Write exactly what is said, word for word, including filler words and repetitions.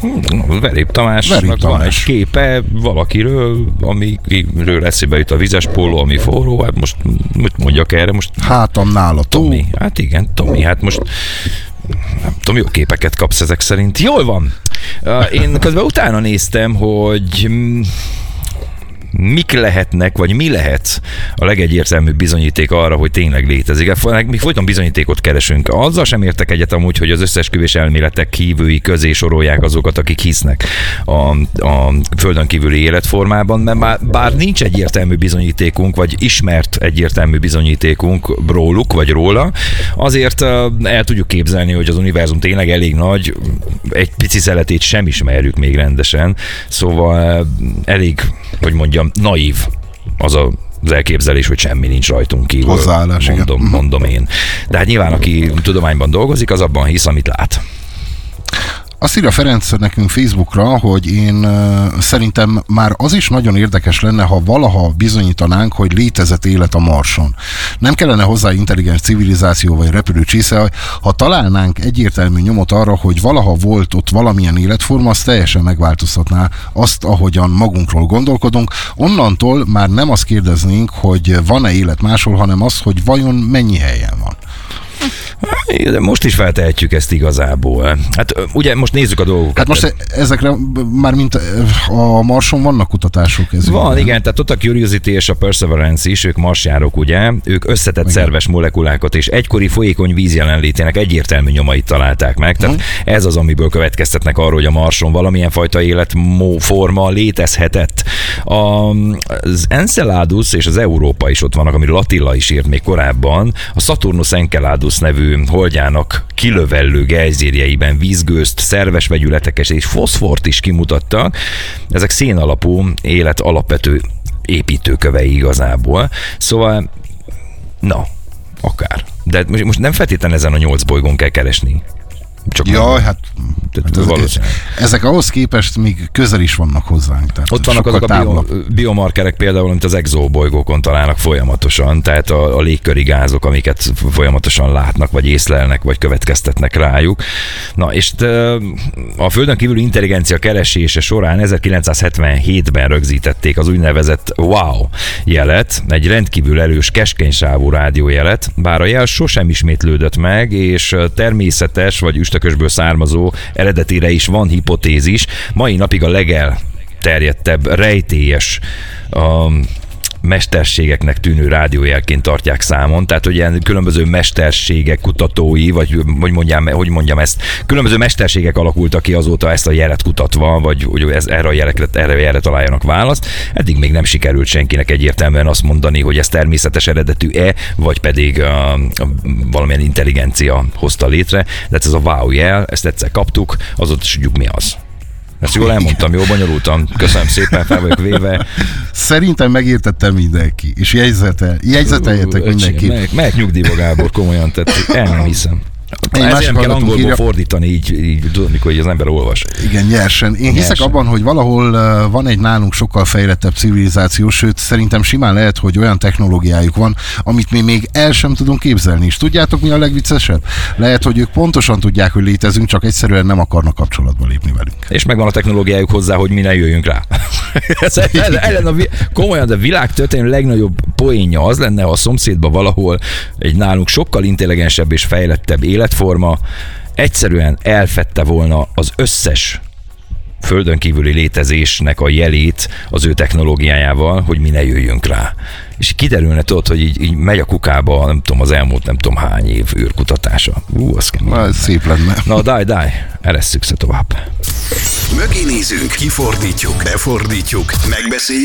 Verép Tamásnak van egy képe valakiről, amiről eszébe jut a vizes póló, ami forró, hát most mit mondjak erre? Most hátam nála Tomi. Hát igen, Tomi, hát most nem tudom, jó képeket kapsz ezek szerint. Jól van! Én közben utána néztem, hogy mik lehetnek, vagy mi lehet a legegyértelműbb bizonyíték arra, hogy tényleg létezik. Mi folyton bizonyítékot keresünk. Azzal sem értek egyet amúgy, hogy az összeesküvés elméletek hívői közé sorolják azokat, akik hisznek a, a földön kívüli életformában, mert bár, bár nincs egyértelmű bizonyítékunk, vagy ismert egyértelmű bizonyítékunk róluk, vagy róla, azért el tudjuk képzelni, hogy az univerzum tényleg elég nagy, egy pici szeletét sem ismerjük még rendesen, szóval elég, hogy mondjam, naív az a az elképzelés, hogy semmi nincs rajtunk kívül. Hozzáállás, mondom, igen. mondom én. De hát nyilván, aki tudományban dolgozik, az abban hisz, amit lát. Azt írja Ferenc nekünk Facebookra, hogy én uh, szerintem már az is nagyon érdekes lenne, ha valaha bizonyítanánk, hogy létezett élet a Marson. Nem kellene hozzá intelligens civilizáció vagy repülő csésze, ha találnánk egyértelmű nyomot arra, hogy valaha volt ott valamilyen életforma, az teljesen megváltoztatná azt, ahogyan magunkról gondolkodunk. Onnantól már nem azt kérdeznénk, hogy van-e élet máshol, hanem azt, hogy vajon mennyi helyen van. De most is feltehetjük ezt igazából. Hát ugye most nézzük a dolgokat. Hát most ezekre már mint a Marson vannak kutatások. Ez van, ugye? Igen, tehát ott a Curiosity és a Perseverance is, ők marsjárók, ugye, ők összetett igen. szerves molekulákat és egykori folyékony víz jelenlétének egyértelmű nyomait találták meg. Tehát hmm. ez az, amiből következtetnek arról, hogy a Marson valamilyen fajta életforma létezhetett. Az Enceladus és az Európa is ott vannak, amiről Attila is írt még korábban. A Saturnus Enceladus nevű holdjának kilövellő gejzírjeiben vízgőzt, szerves vegyületeket és foszfort is kimutattak. Ezek szén alapú élet alapvető építőkövei igazából. Szóval, na, akár. De most nem feltétlenül ezen a nyolc bolygón kell keresni. Csak Jaj, hát, hát ezek, ezek ahhoz képest még közel is vannak hozzánk. Tehát ott vannak azok a bio, biomarkerek például, amit az exobolygókon találnak folyamatosan, tehát a, a légköri gázok, amiket folyamatosan látnak, vagy észlelnek, vagy következtetnek rájuk. Na, és a Földön kívüli intelligencia keresése során ezerkilencszázhetvenhétben rögzítették az úgynevezett WOW jelet, egy rendkívül erős keskenysávú rádiójelet, bár a jel sosem ismétlődött meg, és természetes, vagy üstökösből származó eredetére is van hipotézis. Mai napig a legelterjedtebb, rejtélyes a mesterségeknek tűnő rádiójelként tartják számon, tehát hogy ilyen különböző mesterségek kutatói, vagy hogy mondjam, hogy mondjam ezt, különböző mesterségek alakultak ki azóta ezt a jelet kutatva, vagy hogy ez, erre a jelekre, erre a jelre találjanak választ. Eddig még nem sikerült senkinek egyértelműen azt mondani, hogy ez természetes eredetű-e, vagy pedig a, a, valamilyen intelligencia hozta létre, de ez a WOW jel, ezt egyszer kaptuk, azóta is tudjuk, mi az. Ezt jól elmondtam, jól bonyolultam. Köszönöm szépen, fel vagyok véve. Szerintem megértettem mindenki, és jegyzetel, jegyzeteljetek mindenki. Mehet nyugdíjba, Gábor, komolyan, tehát el nem hiszem. Én ezért nem kell angolból írja... fordítani, így, így tudod, mikor így az ember olvas. Igen, nyersen. Én nyersen. hiszek abban, hogy valahol uh, van egy nálunk sokkal fejlettebb civilizáció, sőt, szerintem simán lehet, hogy olyan technológiájuk van, amit mi még el sem tudunk képzelni. És tudjátok, mi a legviccesebb? Lehet, hogy ők pontosan tudják, hogy létezünk, csak egyszerűen nem akarnak kapcsolatba lépni velünk. És megvan a technológiájuk hozzá, hogy mi ne jöjjünk rá. ez, ez, ellen a vi... Komolyan, de a világ történelmi legnagyobb poénja az lenne, ha a szomszédban valahol egy nálunk sokkal intelligensebb és fejlettebb életforma egyszerűen elfedte volna az összes földön kívüli létezésnek a jelét az ő technológiájával, hogy mi ne jöjjünk rá. És kiderülne, tudod, hogy így, így megy a kukába, nem tudom, az elmúlt nem tudom hány év űrkutatása. Ú, az kemény. Na, szép lenne. Na, daj, daj, eresszük se tovább. Mögé nézünk, kifordítjuk, befordítjuk, megbeszéljük